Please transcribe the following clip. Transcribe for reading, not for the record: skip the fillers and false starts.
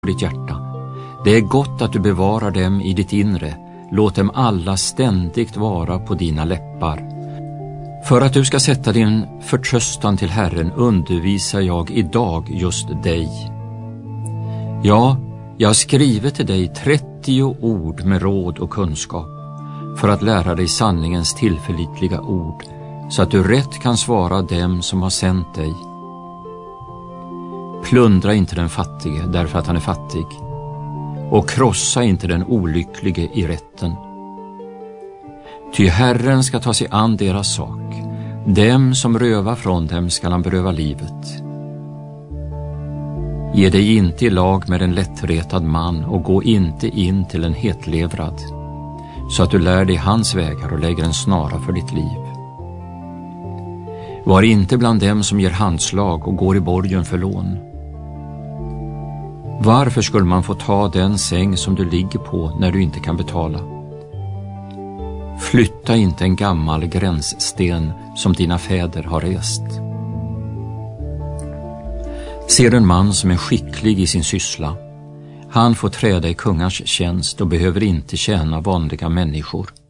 ditt hjärta. Det är gott att du bevarar dem i ditt inre. Låt dem alla ständigt vara på dina läppar. För att du ska sätta din förtröstan till Herren undervisar jag idag just dig. Ja, jag har skrivit till dig 30 ord med råd och kunskap för att lära dig sanningens tillförlitliga ord så att du rätt kan svara dem som har sänt dig. Plundra inte den fattige därför att han är fattig och krossa inte den olycklige i rätten. Ty Herren ska ta sig an deras sak. Dem som rövar från dem skall han beröva livet. Ge dig inte i lag med en lättretad man och gå inte in till en hetlevrad, så att du lär dig hans vägar och lägger en snara för ditt liv. Var inte bland dem som ger handslag och går i borgen för lån. Varför skulle man få ta den säng som du ligger på när du inte kan betala? Flytta inte en gammal gränssten som dina fäder har rest. Ser en man som är skicklig i sin syssla. Han får träda i kungars tjänst och behöver inte tjäna vanliga människor.